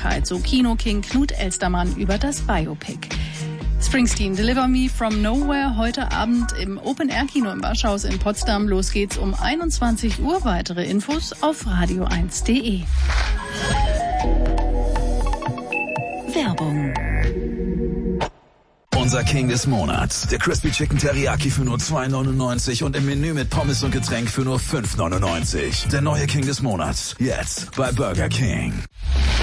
Persönlichkeit, so Kino-King Knut Elstermann über das Biopic. Springsteen, Deliver Me From Nowhere, heute Abend im Open-Air-Kino im Waschhaus in Potsdam. Los geht's um 21 Uhr. Weitere Infos auf radio1.de. Werbung. Unser King des Monats. Der Crispy Chicken Teriyaki für nur $2,99 und im Menü mit Pommes und Getränk für nur $5,99. Der neue King des Monats. Jetzt bei Burger King.